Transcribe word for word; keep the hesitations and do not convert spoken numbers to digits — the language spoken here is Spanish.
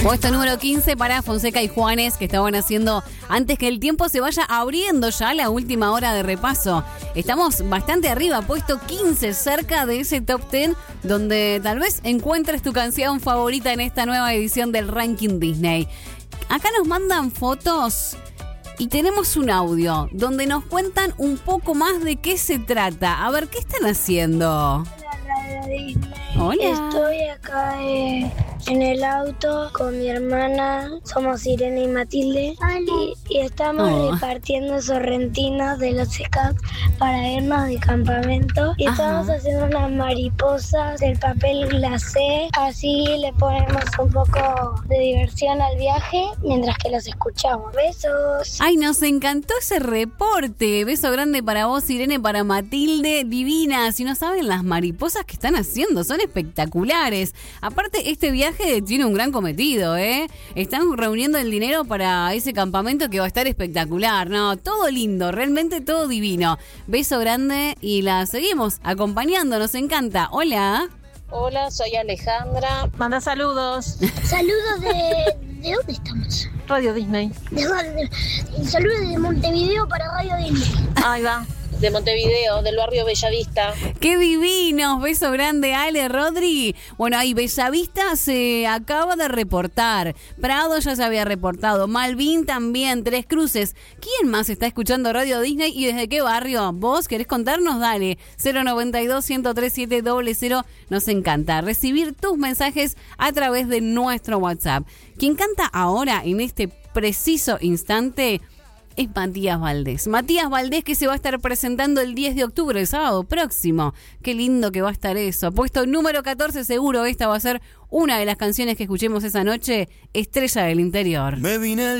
Puesto número quince para Fonseca y Juanes, que estaban haciendo antes que el tiempo se vaya abriendo ya la última hora de repaso. Estamos bastante arriba, puesto quince, cerca de ese top diez, donde tal vez encuentres tu canción favorita en esta nueva edición del Ranking Disney. Acá nos mandan fotos y tenemos un audio donde nos cuentan un poco más de qué se trata. A ver, ¿qué están haciendo? Disney. Hola. Estoy acá eh, en el auto con mi hermana. Somos Irene y Matilde. Y, y estamos Oh. repartiendo sorrentinos de los Scouts para irnos de campamento. Y Ajá. estamos haciendo unas mariposas del papel glacé. Así le ponemos un poco de diversión al viaje mientras que los escuchamos. Besos. Ay, nos encantó ese reporte. Beso grande para vos, Irene, para Matilde. Divinas. Si no saben las mariposas que están haciendo, son espectaculares. Aparte, este viaje tiene un gran cometido, ¿eh? Están reuniendo el dinero para ese campamento que va a estar espectacular. No, todo lindo, realmente todo divino. Beso grande y la seguimos acompañando. Nos encanta. Hola. Hola, soy Alejandra. Manda saludos. Saludos de... ¿De dónde estamos? Radio Disney. De, de, saludos de Montevideo para Radio Disney. Ahí va. De Montevideo, del barrio Bellavista. ¡Qué divinos! Beso grande, Ale, Rodri. Bueno, ahí Bellavista se acaba de reportar. Prado ya se había reportado. Malvin también. Tres Cruces. ¿Quién más está escuchando Radio Disney y desde qué barrio? ¿Vos querés contarnos? Dale. cero noventa y dos, uno cero tres siete cero cero. Nos encanta recibir tus mensajes a través de nuestro WhatsApp. Quien canta ahora, en este preciso instante, es Matías Valdés. Matías Valdés, que se va a estar presentando el diez de octubre, el sábado próximo. Qué lindo que va a estar eso. Puesto número catorce, seguro esta va a ser una de las canciones que escuchemos esa noche, Estrella del Interior. Me vine